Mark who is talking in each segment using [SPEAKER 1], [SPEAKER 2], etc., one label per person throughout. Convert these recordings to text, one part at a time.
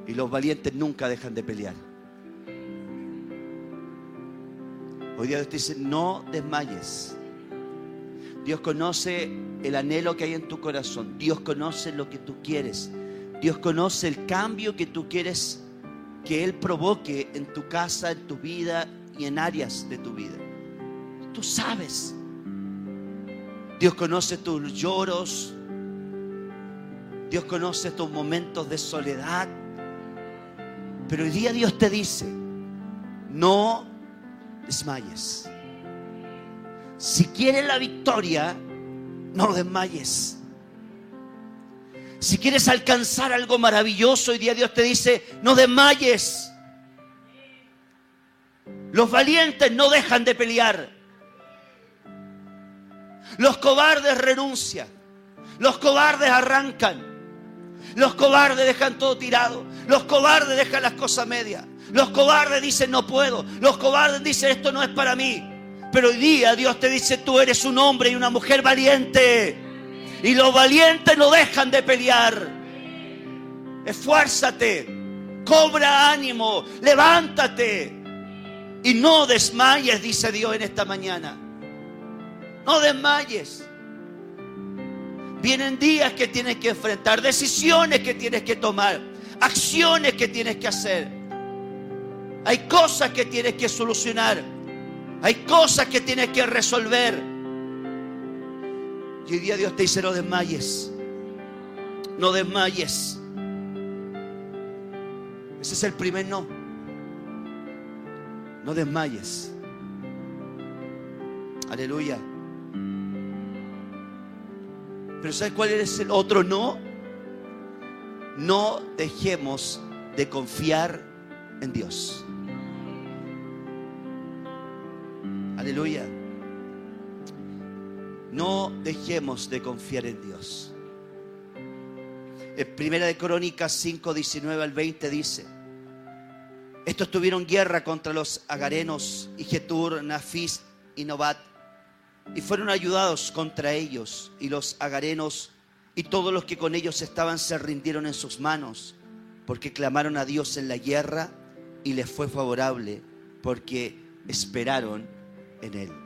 [SPEAKER 1] Y los valientes nunca dejan de pelear. Hoy día Dios te dice, no desmayes. Dios conoce el anhelo que hay en tu corazón. Dios conoce lo que tú quieres. Dios conoce el cambio que tú quieres que Él provoque en tu casa, en tu vida y en áreas de tu vida. Tú sabes. Dios conoce tus lloros. Dios conoce tus momentos de soledad. Pero hoy día Dios te dice, no desmayes. Si quieres la victoria, no desmayes. Si quieres alcanzar algo maravilloso, hoy día Dios te dice, no desmayes. Los valientes no dejan de pelear. Los cobardes renuncian. Los cobardes arrancan. Los cobardes dejan todo tirado. Los cobardes dejan las cosas medias. Los cobardes dicen no puedo. Los cobardes dicen esto no es para mí. Pero hoy día Dios te dice tú eres un hombre y una mujer valiente. Y los valientes no dejan de pelear. Esfuérzate. Cobra ánimo. Levántate. Y no desmayes, dice Dios en esta mañana. No desmayes. Vienen días que tienes que enfrentar, decisiones que tienes que tomar, acciones que tienes que hacer. Hay cosas que tienes que solucionar. Hay cosas que tienes que resolver. Y hoy día Dios te dice, no desmayes. No desmayes. Ese es el primer no. No desmayes. Aleluya. Pero ¿sabes cuál es el otro no? No dejemos de confiar en Dios. Aleluya. No dejemos de confiar en Dios. En Primera de Crónicas 5, 19 al 20 dice: estos tuvieron guerra contra los agarenos y Getur, Nafis y Nobat, y fueron ayudados contra ellos, y los agarenos y todos los que con ellos estaban se rindieron en sus manos, porque clamaron a Dios en la guerra y les fue favorable, porque esperaron en Él.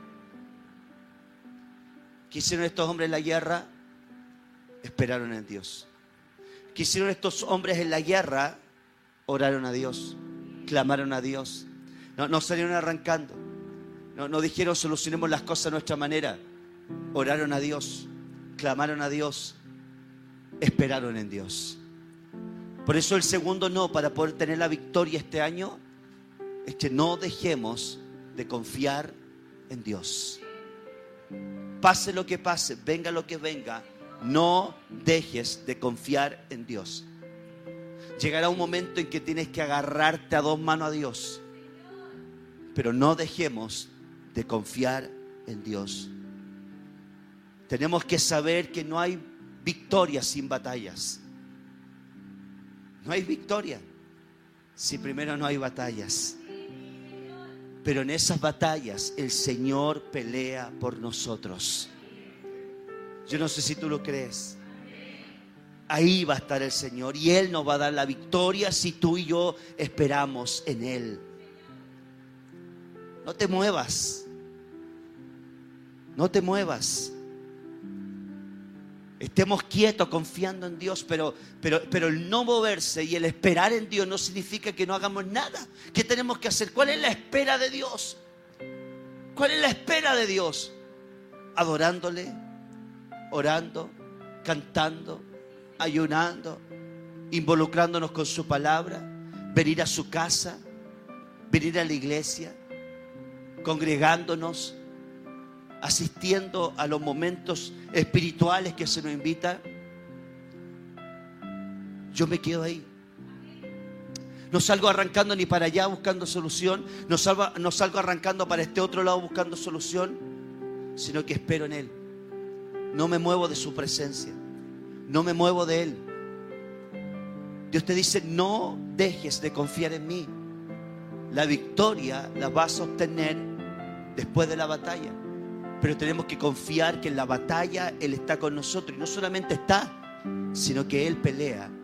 [SPEAKER 1] ¿Qué hicieron estos hombres en la guerra? Esperaron en Dios. ¿Qué hicieron estos hombres en la guerra? Oraron a Dios, clamaron a Dios. No salieron arrancando. No dijeron solucionemos las cosas a nuestra manera. Oraron a Dios, clamaron a Dios, esperaron en Dios. Por eso el segundo no, para poder tener la victoria este año, es que no dejemos de confiar en Dios. Pase lo que pase, venga lo que venga, no dejes de confiar en Dios. Llegará un momento en que tienes que agarrarte a dos manos a Dios, pero no dejemos de confiar en Dios. Tenemos que saber que no hay victoria sin batallas. No hay victoria si primero no hay batallas. Pero en esas batallas el Señor pelea por nosotros. Yo no sé si tú lo crees. Ahí va a estar el Señor y Él nos va a dar la victoria si tú y yo esperamos en Él. No te muevas. No te muevas. Estemos quietos confiando en Dios, pero el no moverse y el esperar en Dios no significa que no hagamos nada. ¿Qué tenemos que hacer? ¿Cuál es la espera de Dios? ¿Cuál es la espera de Dios? Adorándole, orando, cantando, ayunando, involucrándonos con su palabra, venir a su casa, venir a la iglesia, congregándonos, asistiendo a los momentos espirituales que se nos invita. Yo me quedo ahí. No salgo arrancando ni para allá buscando solución, no salgo arrancando para este otro lado buscando solución, sino que espero en Él. No me muevo de su presencia, no me muevo de Él. Dios te dice, no dejes de confiar en mí. La victoria la vas a obtener después de la batalla. Pero tenemos que confiar que en la batalla Él está con nosotros. Y no solamente está, sino que Él pelea